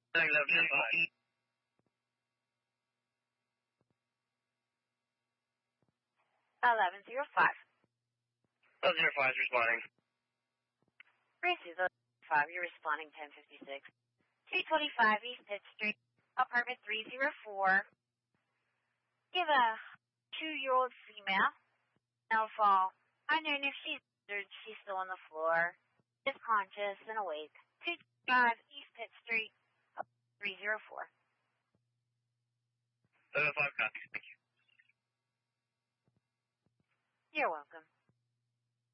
1105. 1105. 1105 is responding. Gracie, 5, you're responding 1056. 225 East Pitt Street, apartment 304. Give a 2-year-old female. No fall. Wondering if she's injured, she's still on the floor. Is conscious and awake. 225 East Pitt Street, 304. 1105 copies.